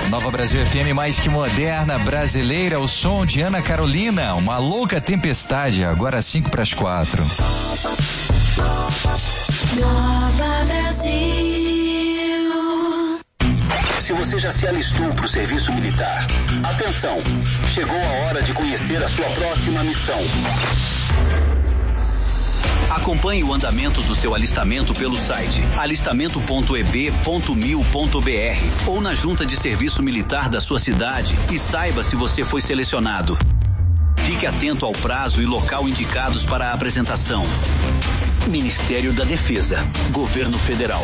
Nova Brasil FM, mais que moderna, brasileira, o som de Ana Carolina, uma louca tempestade, agora 5:45. Nova Brasil. Se você já se alistou para o serviço militar, atenção, chegou a hora de conhecer a sua próxima missão. Acompanhe o andamento do seu alistamento pelo site alistamento.eb.mil.br ou na junta de serviço militar da sua cidade e saiba se você foi selecionado. Fique atento ao prazo e local indicados para a apresentação. Ministério da Defesa, Governo Federal.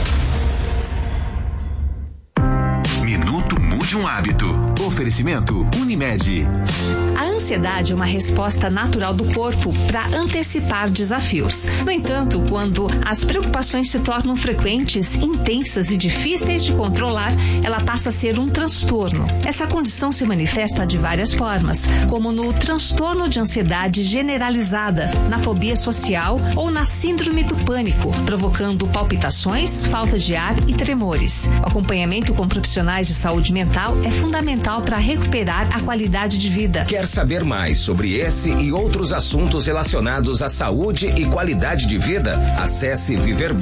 Minuto Mude um Hábito. Oferecimento Unimed. A ansiedade é uma resposta natural do corpo para antecipar desafios. No entanto, quando as preocupações se tornam frequentes, intensas e difíceis de controlar, ela passa a ser um transtorno. Essa condição se manifesta de várias formas, como no transtorno de ansiedade generalizada, na fobia social ou na síndrome do pânico, provocando palpitações, falta de ar e tremores. O acompanhamento com profissionais de saúde mental é fundamental para recuperar a qualidade de vida. Quer saber mais sobre esse e outros assuntos relacionados à saúde e qualidade de vida? Acesse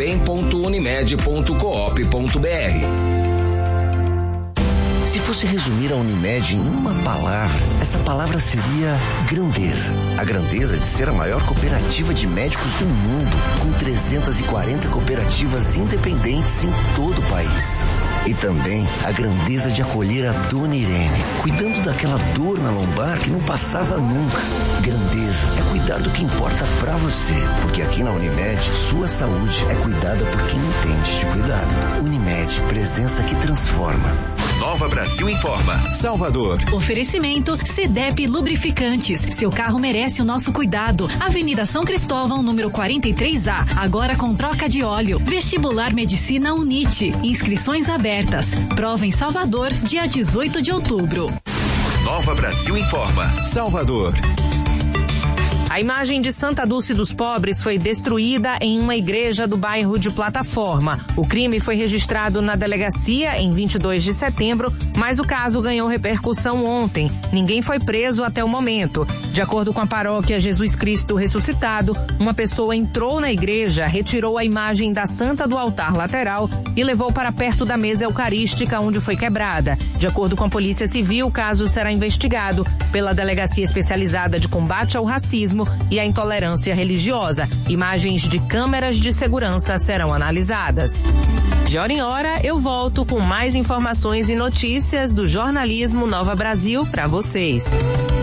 viverbem.unimed.coop.br. Se fosse resumir a Unimed em uma palavra, essa palavra seria grandeza. A grandeza de ser a maior cooperativa de médicos do mundo, com 340 cooperativas independentes em todo o país. E também a grandeza de acolher a Dona Irene, cuidando daquela dor na lombar que não passava nunca. Grandeza é cuidar do que importa pra você, porque aqui na Unimed, sua saúde é cuidada por quem entende de cuidado. Unimed, presença que transforma. Nova Brasil informa. Salvador. Oferecimento CDEP Lubrificantes. Seu carro merece o nosso cuidado. Avenida São Cristóvão, número 43A. Agora com troca de óleo. Vestibular Medicina UNIT. Inscrições abertas. Prova em Salvador, dia 18 de outubro. Nova Brasil informa. Salvador. A imagem de Santa Dulce dos Pobres foi destruída em uma igreja do bairro de Plataforma. O crime foi registrado na delegacia em 22 de setembro, mas o caso ganhou repercussão ontem. Ninguém foi preso até o momento. De acordo com a paróquia Jesus Cristo Ressuscitado, uma pessoa entrou na igreja, retirou a imagem da santa do altar lateral e levou para perto da mesa eucarística onde foi quebrada. De acordo com a Polícia Civil, o caso será investigado pela Delegacia Especializada de Combate ao Racismo e à Intolerância Religiosa. Imagens de câmeras de segurança serão analisadas. De hora em hora, eu volto com mais informações e notícias do jornalismo Nova Brasil para vocês.